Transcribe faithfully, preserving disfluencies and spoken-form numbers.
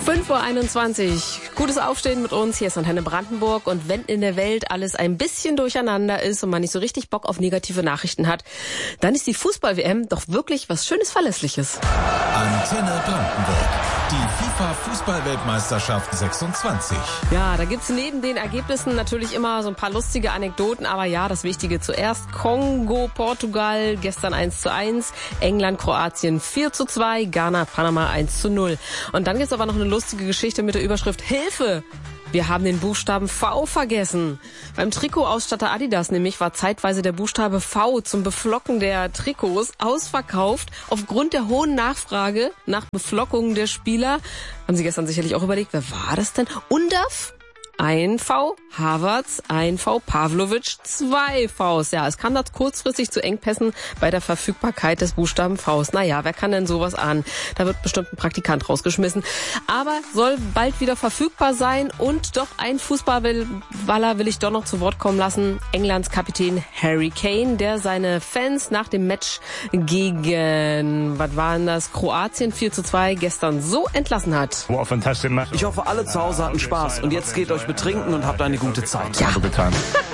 fünf Uhr einundzwanzig. Gutes Aufstehen mit uns. Hier ist Antenne Brandenburg. Und wenn in der Welt alles ein bisschen durcheinander ist und man nicht so richtig Bock auf negative Nachrichten hat, dann ist die Fußball-W M doch wirklich was Schönes Verlässliches. Antenne Brandenburg. Die FIFA-Fußball-Weltmeisterschaft sechsundzwanzig. Ja, da gibt's neben den Ergebnissen natürlich immer so ein paar lustige Anekdoten. Aber ja, das Wichtige zuerst. Kongo, Portugal, gestern eins zu eins. England, Kroatien vier zu zwei. Ghana, Panama eins zu null. Und dann gibt's aber noch eine lustige Geschichte mit der Überschrift Hilfe! Wir haben den Buchstaben V vergessen. Beim Trikotausstatter Adidas nämlich war zeitweise der Buchstabe V zum Beflocken der Trikots ausverkauft. Aufgrund der hohen Nachfrage nach Beflockungen der Spieler haben Sie gestern sicherlich auch überlegt, wer war das denn? Undaf? Ein V, Havertz, ein V, Pavlovic, zwei Vs. Ja, es kam da kurzfristig zu Engpässen bei der Verfügbarkeit des Buchstaben Vs. Naja, wer kann denn sowas ahnen? Da wird bestimmt ein Praktikant rausgeschmissen. Aber soll bald wieder verfügbar sein und doch ein Fußballballer will ich doch noch zu Wort kommen lassen. Englands Kapitän Harry Kane, der seine Fans nach dem Match gegen, was waren das, Kroatien vier zu zwei gestern so entlassen hat. Ich hoffe, alle zu Hause hatten Spaß und jetzt geht euch betrinken und habt eine gute Zeit. Ja.